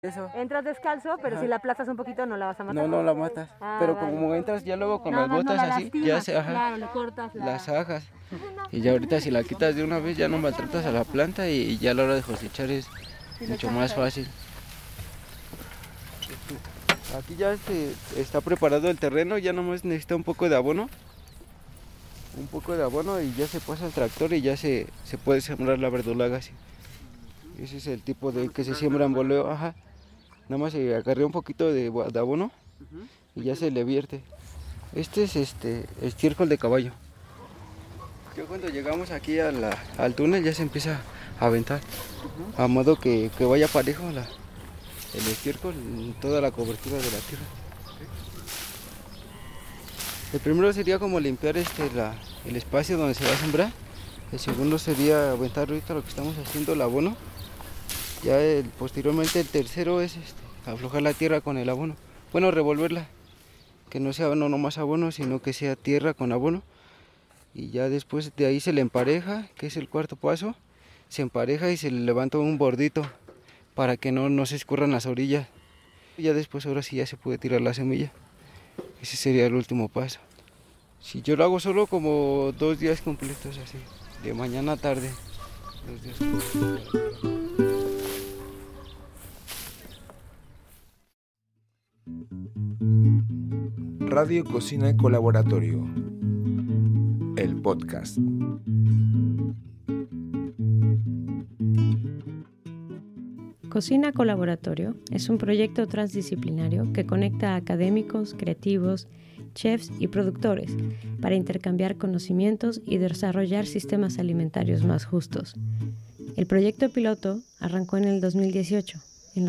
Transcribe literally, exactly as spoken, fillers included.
Eso. Entras descalzo, pero Ajá. si la aplastas un poquito no la vas a matar. No, no la matas. Ah, pero vale. como entras ya luego con Nada las más no botas la así, lastimas, ya se, ajá, claro, le cortas la... las ajas. Y ya ahorita si la quitas de una vez ya no maltratas a la planta y, y ya a la hora de cosechar es Sí, le mucho echas más ahí. fácil. Aquí ya este, está preparado el terreno, ya nomás necesita un poco de abono. Un poco de abono y ya se pasa al tractor y ya se, se puede sembrar la verdolaga así. Ese es el tipo de que se siembra en boleo, ajá. Nada más se agarrea un poquito de, de abono y ya se le vierte. Este es este estiércol de caballo. Ya cuando llegamos aquí a la, al túnel ya se empieza a aventar, a modo que, que vaya parejo la, el estiércol en toda la cobertura de la tierra. El primero sería como limpiar este, la, el espacio donde se va a sembrar. El segundo sería aventar ahorita lo que estamos haciendo, el abono. Ya el, posteriormente el tercero es este, aflojar la tierra con el abono. Bueno, revolverla, que no sea no nomás abono, sino que sea tierra con abono. Y ya después de ahí se le empareja, que es el cuarto paso. Se empareja y se le levanta un bordito para que no, no se escurran las orillas. Y ya después ahora sí ya se puede tirar la semilla. Ese sería el último paso. Si yo lo hago solo como dos días completos así, de mañana a tarde. Dos días completos. Radio Cocina Colaboratorio, el podcast. Cocina Colaboratorio es un proyecto transdisciplinario que conecta a académicos, creativos, chefs y productores para intercambiar conocimientos y desarrollar sistemas alimentarios más justos. El proyecto piloto arrancó en el dos mil dieciocho.